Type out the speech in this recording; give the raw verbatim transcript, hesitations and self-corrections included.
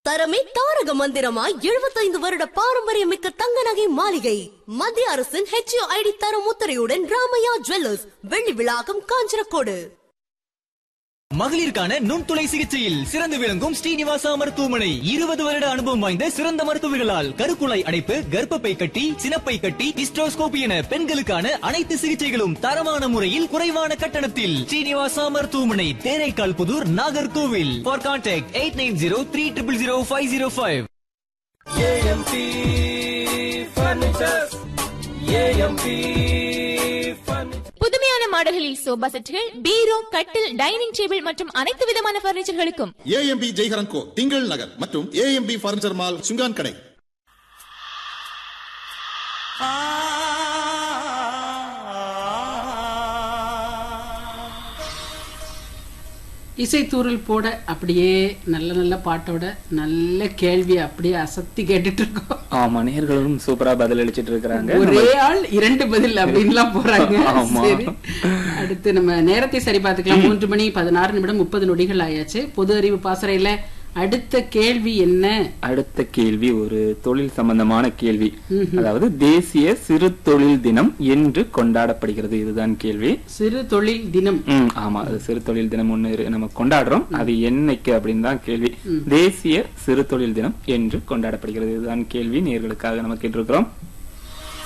தரமே தாரக மந்திரமாய் எழுபத்தைந்து வருட பாரம்பரியமிக்க தங்க நகை மாளிகை மத்திய அரசின் ஹெச் ஐ டி தரம் முத்திரையுடன் ராமையா ஜுவல்லர்ஸ் வெள்ளி விழாக்கம் காஞ்சனக்கோடு. மகளிருக்கான நுண்துளை சிகிச்சையில் சிறந்து விளங்கும் ஸ்ரீனிவாசா மருத்துவமனை இருபது வருட அனுபவம் வாய்ந்த சிறந்த மருத்துவர்களால் கருக்குழாய் அடைப்பு, கர்ப்பப்பை கட்டி, சினப்பை கட்டி, ஹிஸ்டோஸ்கோபி என பெண்களுக்கான அனைத்து சிகிச்சைகளும் தரமான முறையில் குறைவான கட்டணத்தில். ஸ்ரீனிவாசா மருத்துவமனை, Theraikkal Pudur, Nagercoil. For contact eight nine zero three triple zero five zero five. AMP furnitures, AMP புதுமையான மாடல்களில் சோபா செட்டுகள், பீரோ, கட்டில், டைனிங் டேபிள் மற்றும் அனைத்து விதமான பர்னிச்சர்களுக்கும் ஏஎம்பி ஜெய்ஹரன் கோ, திங்கள் நகர் மற்றும் ஏஎம்பி பர்னிச்சர் மால், சுங்கான் கடை. இசைத்தூரல் போட அப்படியே நல்ல நல்ல பாட்டோட நல்ல கேள்வி அப்படியே அசத்தி கேட்டுட்டு இருக்கோம். ஆமா, நேர்களும் சூப்பரா பதில் அளிச்சிட்டு இருக்காங்க. ஒரே ஆள் இரண்டு பதில் அப்படின்லாம் போறாங்க. சரி, அடுத்து நம்ம நேரத்தை சரி பார்த்துக்கலாம். மூன்று மணி பதினாறு நிமிடம் முப்பது நொடிகள் ஆயாச்சு. பொது அறிவு பாசறையில அடுத்த கேள்வி என்ன? அடுத்த கேள்வி ஒரு தொழில் சம்பந்தமான கேள்வி. அதாவது தேசிய சிறு தொழில் தினம் என்று கொண்டாடப்படுகிறது, இதுதான் கேள்வி. சிறு தொழில் தினம். ஆமா, அது சிறு தொழில் தினம் ஒண்ணு நம்ம கொண்டாடுறோம், அது என்னைக்கு அப்படின்னு தான் கேள்வி. தேசிய சிறு தொழில் தினம் என்று கொண்டாடப்படுகிறது, இதுதான் கேள்வி. நேர்களுக்காக நம்ம கேட்டிருக்கிறோம்.